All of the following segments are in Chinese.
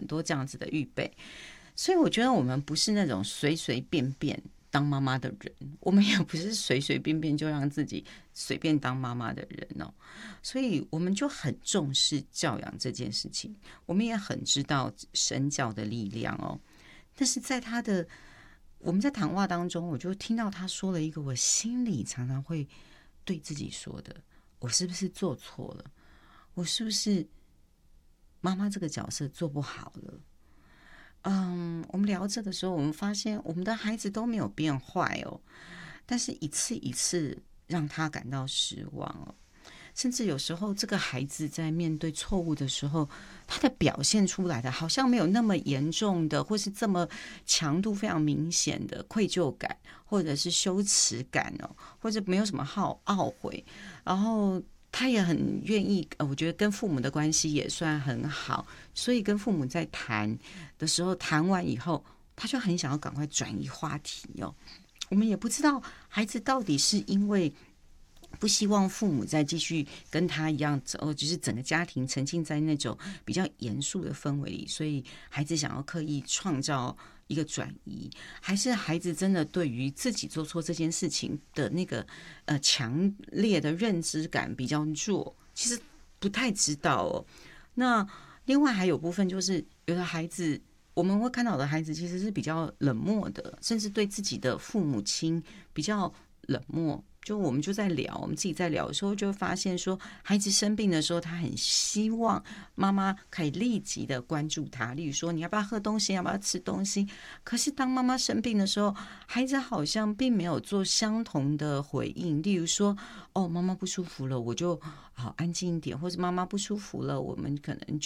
很多这样子的预备。所以我觉得我们不是那种随随便便当妈妈的人，我们也不是随随便便就让自己随便当妈妈的人哦。所以我们就很重视教养这件事情，我们也很知道身教的力量哦。但是在我们在谈话当中，我就听到他说了一个我心里常常会对自己说的：我是不是做错了？我是不是妈妈这个角色做不好了？我们聊着的时候，我们发现我们的孩子都没有变坏哦，但是一次一次让他感到失望哦。甚至有时候这个孩子在面对错误的时候，他的表现出来的好像没有那么严重的，或是这么强度非常明显的愧疚感，或者是羞耻感哦，或者没有什么懊悔，然后他也很愿意，我觉得跟父母的关系也算很好，所以跟父母在谈的时候，谈完以后，他就很想要赶快转移话题哦。我们也不知道孩子到底是因为不希望父母再继续跟他一样，就是整个家庭沉浸在那种比较严肃的氛围里，所以孩子想要刻意创造一个转移，还是孩子真的对于自己做错这件事情的那个强烈的认知感比较弱？其实不太知道哦。那另外还有部分就是有的孩子。我们会看到的孩子其实是比较冷漠的，甚至对自己的父母亲比较冷漠。就我们就在聊，我们自己在聊的时候，就会发现说，孩子生病的时候，他很希望妈妈可以立即的关注他，例如说你要不要喝东西，要不要吃东西。可是当妈妈生病的时候，孩子好像并没有做相同的回应，例如说，哦，妈妈不舒服了，我就好安静一点，或者妈妈不舒服了，我们可能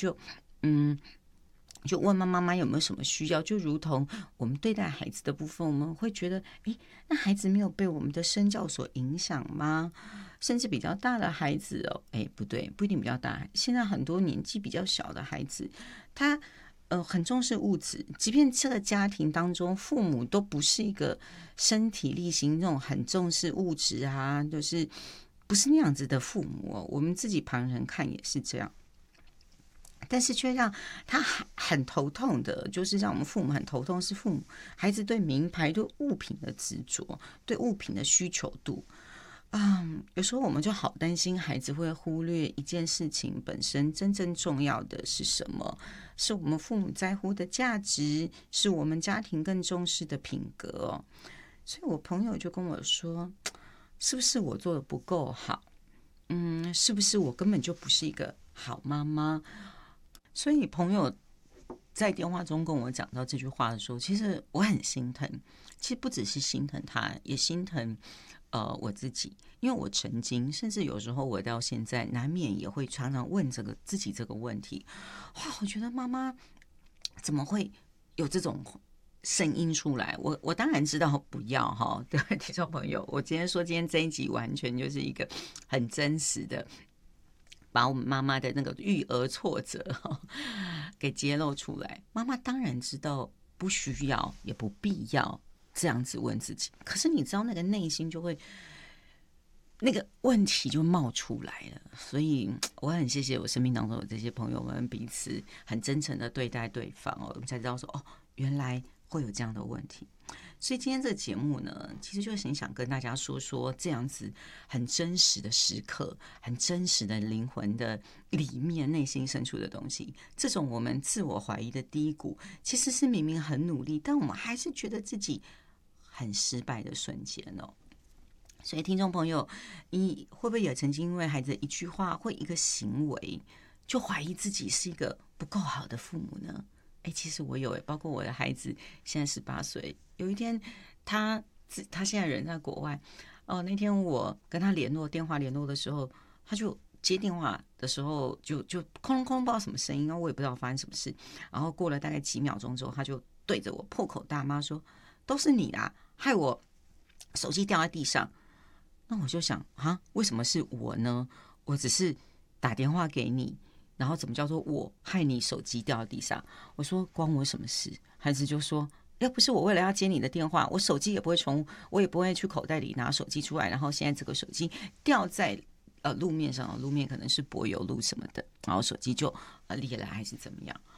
就问妈妈有没有什么需要，就如同我们对待孩子的部分，我们会觉得，那孩子没有被我们的身教所影响吗？甚至比较大的孩子哦，不对，不一定比较大，现在很多年纪比较小的孩子，他很重视物质，即便这个家庭当中父母都不是一个身体力行那种很重视物质啊，就是不是那样子的父母哦，我们自己旁人看也是这样。但是却让他很头痛的，就是让我们父母很头痛，是父母孩子对名牌、对物品的执着，对物品的需求度。有时候我们就好担心孩子会忽略一件事情本身真正重要的是什么，是我们父母在乎的价值，是我们家庭更重视的品格哦。所以我朋友就跟我说，是不是我做的不够好？是不是我根本就不是一个好妈妈？所以朋友在电话中跟我讲到这句话的时候，其实我很心疼。其实不只是心疼他，也心疼我自己，因为我曾经，甚至有时候我到现在难免也会常常问自己这个问题。哇，我觉得妈妈怎么会有这种声音出来？我当然知道不要哈，对听众朋友，我今天这一集完全就是一个很真实的。把我们妈妈的那个育儿挫折给揭露出来。妈妈当然知道不需要也不必要这样子问自己，可是你知道那个内心就会那个问题就冒出来了。所以我很谢谢我生命当中的这些朋友们彼此很真诚的对待对方哦，我们才知道说哦，原来会有这样的问题。所以今天这个节目呢，其实就是很想跟大家说说这样子很真实的时刻，很真实的灵魂的里面内心深处的东西。这种我们自我怀疑的低谷，其实是明明很努力，但我们还是觉得自己很失败的瞬间哦。所以听众朋友，你会不会也曾经因为孩子一句话或一个行为，就怀疑自己是一个不够好的父母呢？其实我有包括我的孩子现在18岁，有一天他现在人在国外那天我跟他电话联络的时候，他就接电话的时候就空空空不知道什么声音，我也不知道发生什么事，然后过了大概几秒钟之后，他就对着我破口大骂说：“都是你啦，害我手机掉在地上。”那我就想为什么是我呢？我只是打电话给你，然后怎么叫做我害你手机掉到地上？我说关我什么事？孩子就说要不是我为了要接你的电话，我手机也不会我也不会去口袋里拿手机出来，然后现在这个手机掉在路面上，路面可能是柏油路什么的，然后手机就裂了还是怎么样？